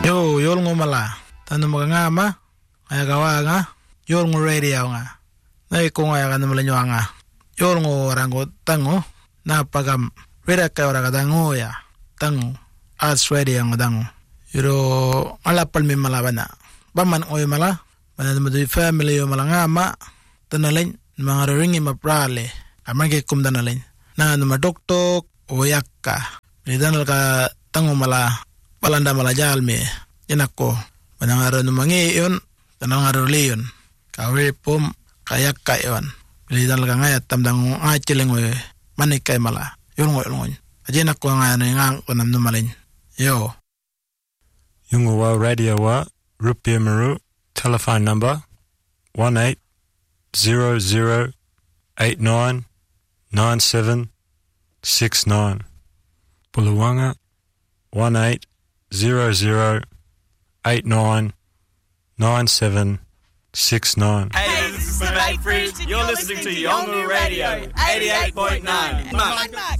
Yo, yol ngumala. Tanu mga ma, kaya gawa nga, yol ngu radio nga. Nay kung kaya ka naman nyo nga. Yol ngu warango tango, napagam, rida kayo raga tango ya. Tango, as radio nga tango. Yuro, malapal mi malaban na. Baman oy mala, manad mo di family yo mala nga ma, tanalin, mga ringi maprale, amang kum tanalin. Na ano madoktok, o yakka. Pinitanal ka tango mala, palanda mala jalmi. Yan ako, manangaro numangi yun, tanangaro liyon. Kawi pum, kayak kayon. Pilitan lang ngayat, tamdang ngachiling mo manik kay mala. Yun ngo. Ajin ako nga yung kunam numalin. Yo. Yung wa radio wa, Rupiah Maru, telephone number 1800899769. Bulawaga 1800899769. Hey, this is Mate Fridge. You're listening to Yolngu Radio 88.9.